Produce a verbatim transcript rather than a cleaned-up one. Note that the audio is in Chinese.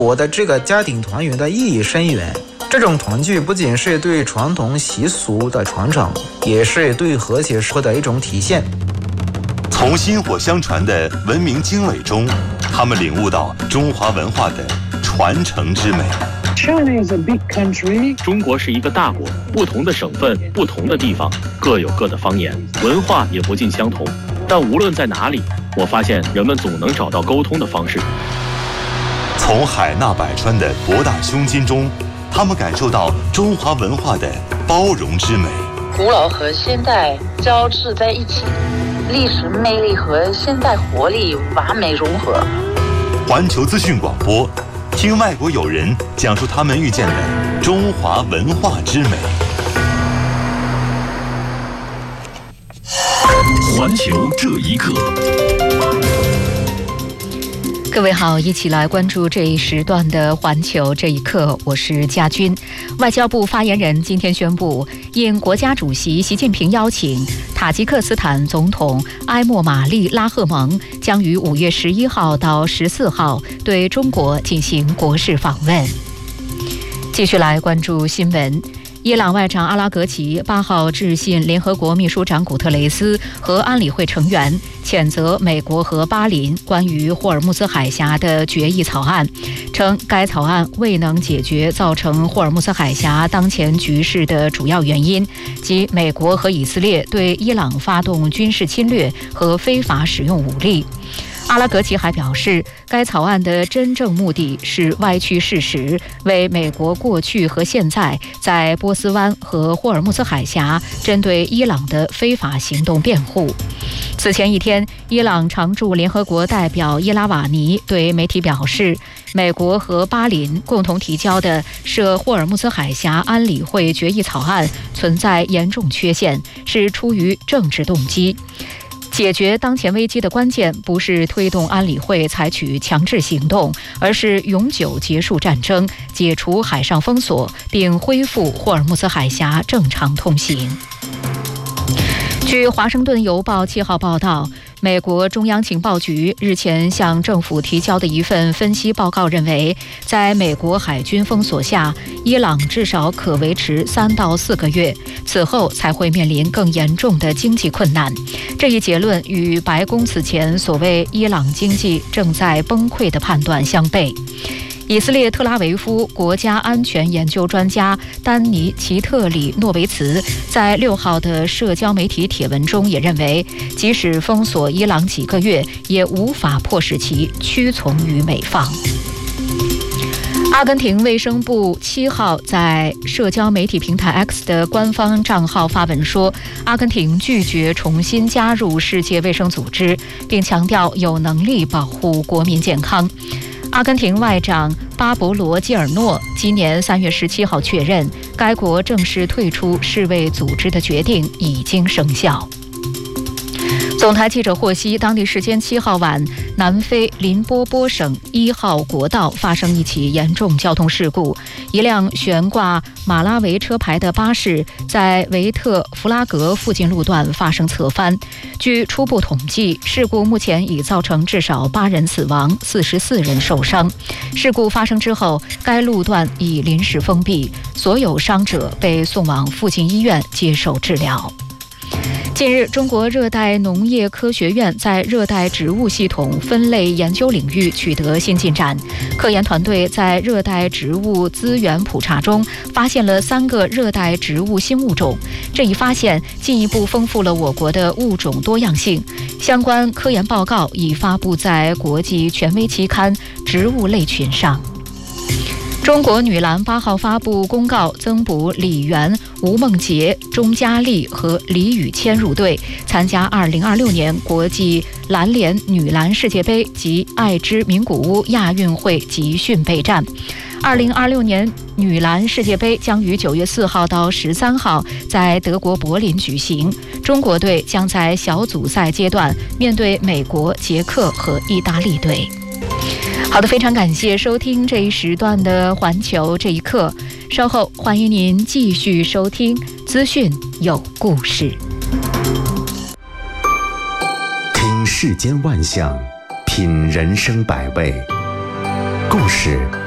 我的这个家庭团圆的意义深远。这种团聚不仅是对传统习俗的传承，也是对和谐社会的一种体现。 从薪火相传的文明经纬中，他们领悟到中华文化的传承之美。 China is a big country. 中国是一个大国，不同的省份、不同的地方各有各的方言，文化也不尽相同。但无论在哪里，我发现人们总能找到沟通的方式。 从海纳百川的博大胸襟中，他们感受到中华文化的包容之美。 古老和现代交织在一起，历史魅力和现代活力完美融合。 环球资讯广播，听外国友人讲述他们遇见的中华文化之美。 环球这一刻。 各位好，一起来关注这一时段的环球这一刻，我是佳君。外交部发言人今天宣布，应国家主席习近平邀请，塔吉克斯坦总统埃莫马利拉赫蒙将于五月十一号到十四号对中国进行国事访问。继续来关注新闻。伊朗外长阿拉格齐八号致信联合国秘书长古特雷斯和安理会成员，谴责美国和巴林关于霍尔木兹海峡的决议草案，称该草案未能解决造成霍尔木兹海峡当前局势的主要原因，即美国和以色列对伊朗发动军事侵略和非法使用武力。阿拉格齐还表示，该草案的真正目的是歪曲事实，为美国过去和现在在波斯湾和霍尔木兹海峡针对伊朗的非法行动辩护。此前一天，伊朗常驻联合国代表伊拉瓦尼对媒体表示，美国和巴林共同提交的涉霍尔木兹海峡安理会决议草案存在严重缺陷，是出于政治动机。解决当前危机的关键不是推动安理会采取强制行动，而是永久结束战争，解除海上封锁，并恢复霍尔木兹海峡正常通行。据《华盛顿邮报》七号报道，美国中央情报局日前向政府提交的一份分析报告认为，在美国海军封锁下，伊朗至少可维持三到四个月，此后才会面临更严重的经济困难。这一结论与白宫此前所谓伊朗经济正在崩溃的判断相悖。以色列特拉维夫国家安全研究专家丹尼奇特里诺维茨在六号的社交媒体帖文中也认为，即使封锁伊朗几个月，也无法迫使其屈从于美方。阿根廷卫生部七号在社交媒体平台 X 的官方账号发文说，阿根廷拒绝重新加入世界卫生组织，并强调有能力保护国民健康。阿根廷外长巴勃罗·基尔诺今年三月十七号确认，该国正式退出世卫组织的决定已经生效。总台记者获悉，当地时间七号晚，南非林波波省一号国道发生一起严重交通事故，一辆悬挂马拉维车牌的巴士在维特弗拉格附近路段发生侧翻。据初步统计，事故目前已造成至少八人死亡，四十四人受伤。事故发生之后，该路段已临时封闭，所有伤者被送往附近医院接受治疗。近日，中国热带农业科学院在热带植物系统分类研究领域取得新进展。科研团队在热带植物资源普查中发现了三个热带植物新物种，这一发现进一步丰富了我国的物种多样性。相关科研报告已发布在国际权威期刊《植物类群》上。中国女篮八号发布公告，增补李媛、吴梦洁、钟嘉莉和李宇谦入队，参加二零二六年国际篮联女篮世界杯及爱知名古屋亚运会集训备战。二零二六年女篮世界杯将于九月四号到十三号在德国柏林举行，中国队将在小组赛阶段面对美国、捷克和意大利队。好的，非常感谢收听这一时段的环球这一刻，稍后欢迎您继续收听资讯有故事。 听世间万象，品人生百味，故事